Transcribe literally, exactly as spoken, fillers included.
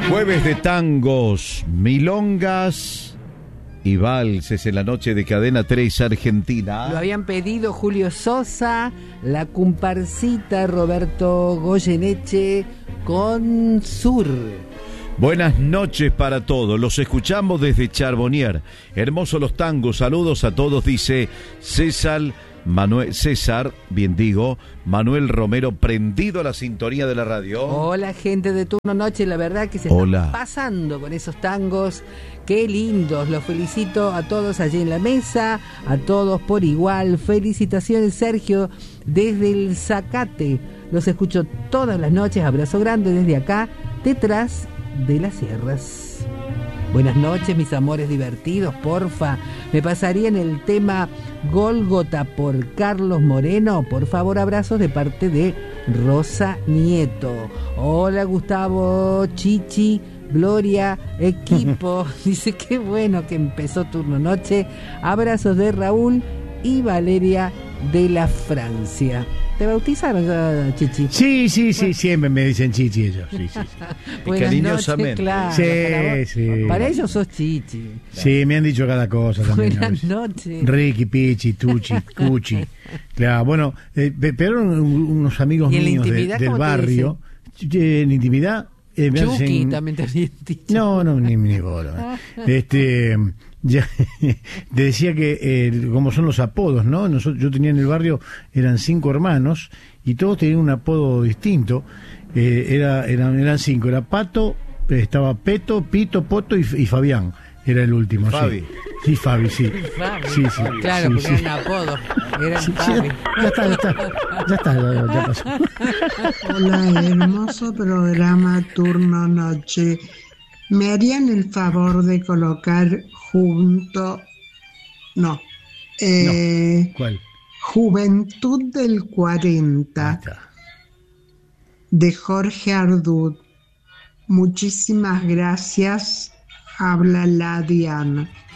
Jueves de tangos, milongas y valses en la noche de Cadena tres Argentina. Lo habían pedido Julio Sosa, la comparsita Roberto Goyeneche con Sur. Buenas noches para todos, los escuchamos desde Charbonnier. Hermosos los tangos, saludos a todos, dice César Manuel, César, bien digo, Manuel Romero, prendido a la sintonía de la radio. Hola, gente de Turno Noche, la verdad que se Hola. Está pasando con esos tangos, qué lindos, los felicito a todos allí en la mesa, a todos por igual. Felicitaciones, Sergio, desde el Zacate, los escucho todas las noches, abrazo grande desde acá, detrás de las sierras. Buenas noches, mis amores divertidos, porfa, me pasarían el tema Gólgota por Carlos Moreno, por favor, abrazos de parte de Rosa Nieto. Hola, Gustavo, Chichi, Gloria, equipo, dice qué bueno que empezó Turno Noche, abrazos de Raúl y Valeria de la Francia. ¿Te bautizaron ya, Chichi? Sí, sí, sí, bueno. Siempre me dicen Chichi ellos. Sí, sí, sí. Buenas cariñosamente. Noches, claro. Sí, para, vos, sí. para ellos sos Chichi. Claro. Sí, me han dicho cada cosa también. Buenas noches. Ricky, Pichi, Tuchi, Cuchi. Claro, bueno, eh, pero unos amigos míos de, del barrio. En la intimidad. Eh, me Chucky hacen... también te había dicho. No, no, ni ni bolo. Este. Ya, te decía que eh, como son los apodos, ¿no? Nosotros, yo tenía en el barrio, eran cinco hermanos y todos tenían un apodo distinto. Eh, era, eran, eran cinco, era Pato, estaba Peto, Pito, Poto y, y Fabián. Era el último, Fabi. Sí. Sí, Fabi, sí. Fabi. Sí, sí. Claro, sí, porque sí. eran apodos. Eran Sí, sí, Fabi. ya está, ya está. Ya está, ya, ya pasó. Hola, hermoso programa Turno Noche. ¿Me harían el favor de colocar junto... No. Eh, No. ¿Cuál? Juventud del cuarenta, de Jorge Ardud. Muchísimas gracias. Habla la Diana.